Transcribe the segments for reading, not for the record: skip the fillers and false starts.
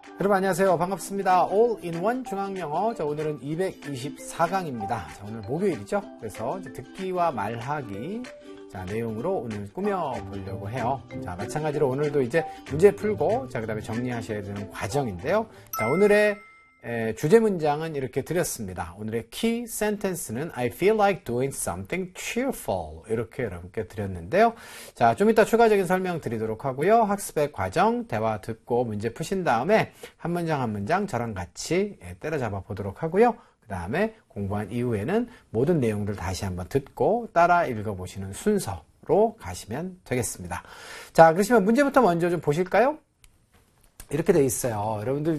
여러분 안녕하세요. 반갑습니다. All-in-One 중앙영어. 자, 오늘은 224강입니다. 자, 오늘 목요일이죠. 그래서 이제 듣기와 말하기 자, 내용으로 오늘 꾸며보려고 해요. 자, 마찬가지로 오늘도 이제 문제 풀고 자, 그 다음에 정리하셔야 되는 과정인데요. 자, 오늘의 주제 문장은 이렇게 드렸습니다. 오늘의 key sentence는 I feel like doing something cheerful 이렇게 여러분께 드렸는데요. 자, 좀 이따 추가적인 설명 드리도록 하고요. 학습의 과정, 대화 듣고 문제 푸신 다음에 한 문장 한 문장 저랑 같이 때려잡아 보도록 하고요. 그 다음에 공부한 이후에는 모든 내용들 다시 한번 듣고 따라 읽어보시는 순서로 가시면 되겠습니다. 자, 그러시면 문제부터 먼저 좀 보실까요? 이렇게 돼 있어요. 여러분들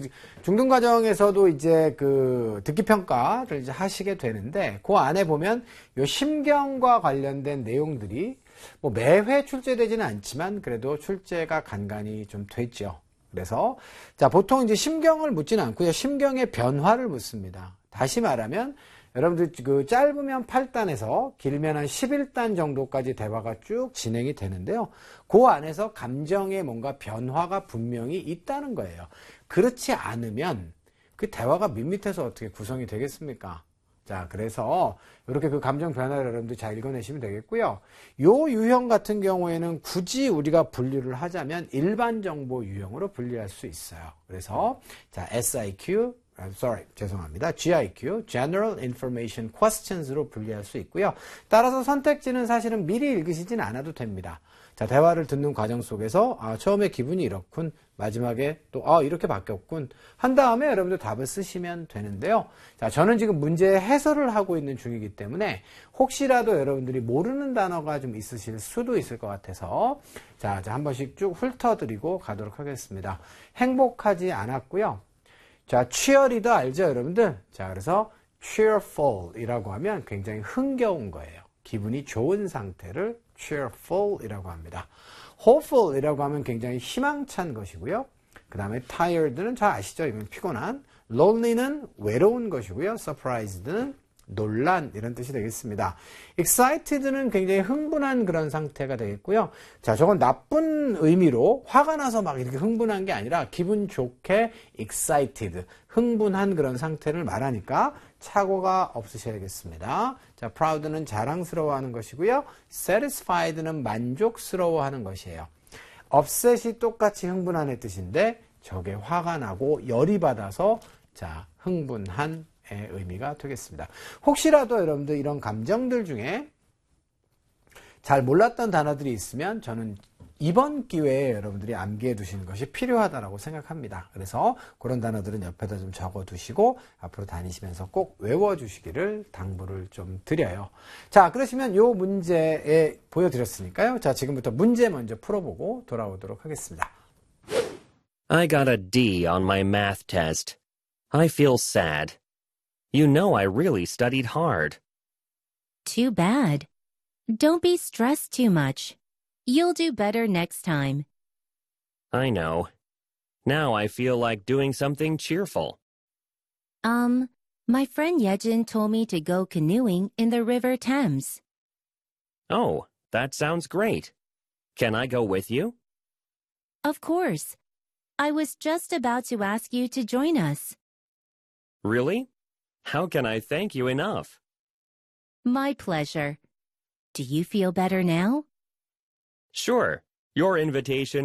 중등과정에서도 이제 그 듣기평가를 이제 하시게 되는데 그 안에 보면 요 심경과 관련된 내용들이 뭐 매회 출제되지는 않지만 그래도 출제가 간간히 좀 되죠. 그래서 자, 보통 이제 심경을 묻지는 않고요. 심경의 변화를 묻습니다. 다시 말하면 여러분들 그 짧으면 8단에서 길면 한 11단 정도까지 대화가 쭉 진행이 되는데요. 그 안에서 감정의 뭔가 변화가 분명히 있다는 거예요. 그렇지 않으면 그 대화가 밋밋해서 어떻게 구성이 되겠습니까? 자, 그래서 이렇게 그 감정 변화를 여러분들 잘 읽어내시면 되겠고요. 요 유형 같은 경우에는 굳이 우리가 분류를 하자면 일반 정보 유형으로 분류할 수 있어요. 그래서 자, SIQ 죄송합니다. GIQ, General Information Questions로 분류할 수 있고요. 따라서 선택지는 사실은 미리 읽으시진 않아도 됩니다. 자, 대화를 듣는 과정 속에서 처음에 기분이 이렇군, 마지막에 또 이렇게 바뀌었군 한 다음에 여러분들 답을 쓰시면 되는데요. 자, 저는 지금 문제 해설을 하고 있는 중이기 때문에 혹시라도 여러분들이 모르는 단어가 좀 있으실 수도 있을 것 같아서 자, 한 번씩 쭉 훑어드리고 가도록 하겠습니다. 행복하지 않았고요. 자, cheerleader 알죠, 여러분들? 자, 그래서 cheerful이라고 하면 굉장히 흥겨운 거예요. 기분이 좋은 상태를 cheerful이라고 합니다. hopeful이라고 하면 굉장히 희망찬 것이고요. 그 다음에 tired는 잘 아시죠? 이건 피곤한. lonely는 외로운 것이고요. surprised는 놀란 이런 뜻이 되겠습니다. excited는 굉장히 흥분한 그런 상태가 되겠고요. 자, 저건 나쁜 의미로 화가 나서 막 이렇게 흥분한 게 아니라 기분 좋게 excited, 흥분한 그런 상태를 말하니까 착오가 없으셔야겠습니다. 자, proud는 자랑스러워하는 것이고요. satisfied는 만족스러워하는 것이에요. upset이 똑같이 흥분한의 뜻인데 저게 화가 나고 열이 받아서 자, 흥분한 의 의미가 되겠습니다. 혹시라도 여러분들 이런 감정들 중에 잘 몰랐던 단어들이 있으면 저는 이번 기회에 여러분들이 암기해 두시는 것이 필요하다고 생각합니다. 그래서 그런 단어들은 옆에다 좀 적어 두시고 앞으로 다니시면서 꼭 외워 주시기를 당부를 좀 드려요. 자, 그러시면 요 문제에 보여드렸으니까요. 자, 지금부터 문제 먼저 풀어보고 돌아오도록 하겠습니다. I got a D on my math test. I feel sad. You know I really studied hard. Too bad. Don't be stressed too much. You'll do better next time. I know. Now I feel like doing something cheerful. My friend Yejin told me to go canoeing in the River Thames. Oh, that sounds great. Can I go with you? Of course. I was just about to ask you to join us. Really? How can I thank you enough? My pleasure. Do you feel better now? Sure. Your invitation